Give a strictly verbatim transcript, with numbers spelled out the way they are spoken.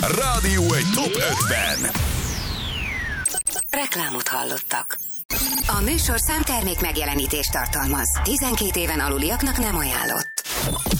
Rádió egy top ötven. Reklámot hallottak. A műsor számtermék megjelenítést tartalmaz. tizenkét éven aluliaknak nem ajánlott.